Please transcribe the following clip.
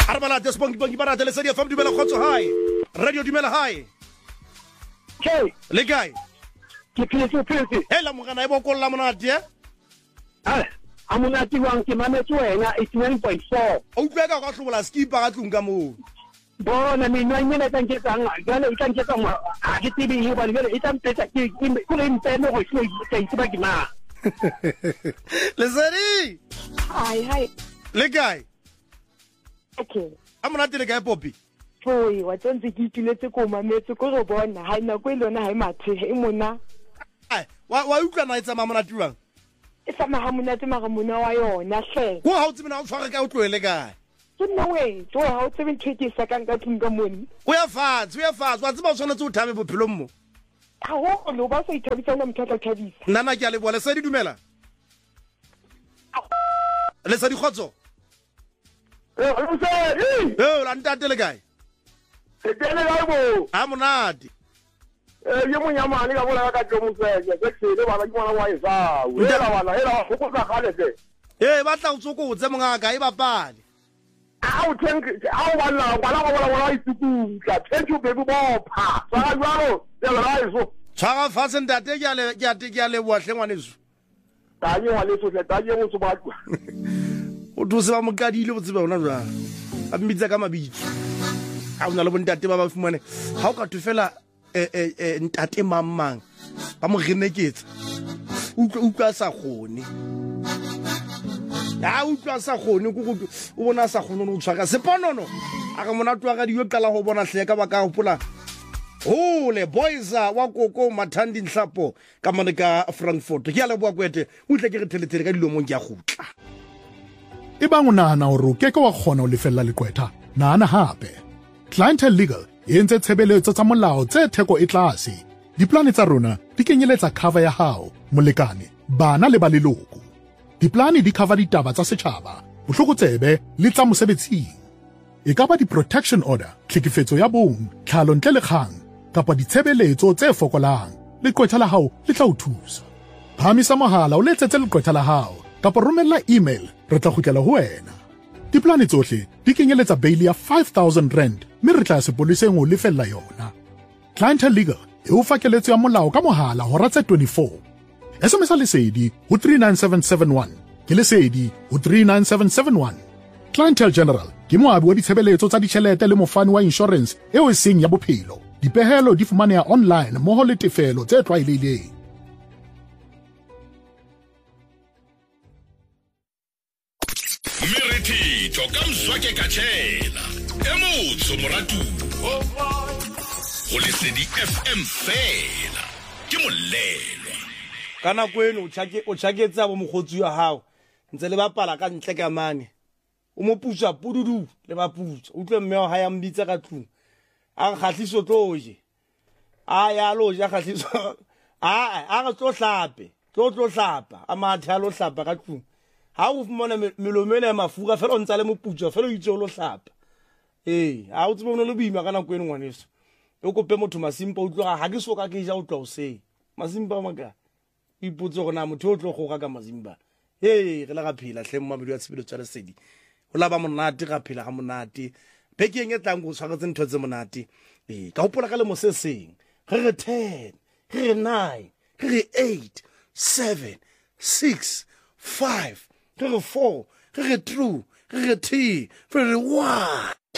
Arabala Despong Bangibara de Lesedia from Dumela Khotso High. Radio Dumela High. Okay. Le guy. Ke Hela mogana e bo kolla monate. Amonati wang ke mametse wena 89.4. O utlwa ka hlobola skipa ga tlung ka mo. Bona mina nyene ka nketsang jale e ka nketsang a ke tibi e ba le e tampetsa ke ko le mpeno go se itse ke ma. Lesedi. Hi. Le guy. Okay. Amonate le guy Poppy. Foi, wa tsentse ke itiletse ko mametse ko go bona ha ina ko ilona ha mathe e mona. Ai, wa utlwa na itsa mamonate wang. E sa mahamonate magamona wa yona hle. Go ha o tsebena o tshware ka o tlwele kae. Tsona we, tso ha o tsebe ntshekisa ka nka tlung moni. O ya fatshe wa tseba o tshwanetse o thame bophelo mmo. Ha ho lo ba sa ithabisa le motho a thabisa. Nana ke a le bua le se di dumela. Le se di khotso. La ntate le kae? E tele ga bo. A monate. Ye monyamane ka bola ka tlo moseke ke tsele ba ke bona wa isa. Ela go go ka gale se. Ba tla o tsokotse mongaka e bapale. Au wala itsukutla. Thank you baby bopha. Tsaka jwalo, ya la iso. Tshwara fatshe ntate ke a le bua hle ngwaneso. Tanye wa le so tle tanye mo tsobatwa. O those ba mokadile bo tseba ona jwa. A mmitsa ka mabitso. Ha ona le bontate ba ba fumane. Ha o ka tufela ntate mamang ba mo reneketsa. Utlwa sa gone. Ya utlwa sa gone go o bona sa gone no tshwaka seponono. A ka mona twa ga dio qala go bona hle ka ba ka gopola. Le boys wa koko Mathandi Nhlapo ka mane ka Frankfurt. Ke a le bua kwete o tle ke re theletele ka dilo mo ke a gutla. E bang o nahana hore o keke wa kgona ho lefella leqwetha nahana hape. Clientele Legal e entse tshebeletso tsa molao tse theko e tlase. Diplane tsa rona di kenyeletsa cover ya hao, molekane, bana le ba leloko. Diplane di cover ditaba tsa setjhaba, bohlokotsebe le tsa mosebetsing. E ka ba di-protection order, tlhekefetso ya bong, tlhalo ntle le kgang, kapa ditshebeletso tse fokolang. Leqwetha la hao le tla o thusa. Phamisa mohala o letsetse leqwetha la hao, kapa romella email, re tla kgutlela ho wena. Diplane tsohle di kenyeletsa bail ya 5,000 rand, mme re tla sepoleseng ho lefella yona. Clientele Legal e o fa keletso ya molao ka mohala hora tse 24. SMS lesedi ho 39771 ke lesedi ho 39771. Clientele General ke moabi wa ditshebeletso tsa ditjhelete le mofani wa insurance eo e seng ya bophelo. Dipehelo di fumaneha online mmoho le tefelo tse tlwaelehileng. Mirithito ka mswake ka tshela e motso moratu go Lesedi FM fela ke molelwa Kana kweno o tshaketsa bo mogotsi wa hao ntse le bapala ka ntle ka mane o mo putswa pududu le baputsa utlwe mme ha ya mbitsa ka tlung a khatliso tloje a ya lo ja khatliso a ga tlo hlapa a mathe a lo hlapa ka tlung ha o fumana melomela ya mafura fela o ntsa le moputswa fela o itse o lo hlapa ha o tsebe o no le boima kana kweno ngwaneso o kope motho masimpa utlwa ha ke soka ke ja o tla o se masimpa maka iputse gona motho o tlo go ka mazimba re la ga phela hle mmamedi wa tshebelo tsa Lesedi o la ba monate ga phela ga monate pekeng e tlang go tshwara ntho tse monate ka hopola ka le mo se seng re 10 re 9 re 8 7 6 5 re 4 re 2 re 3 re 1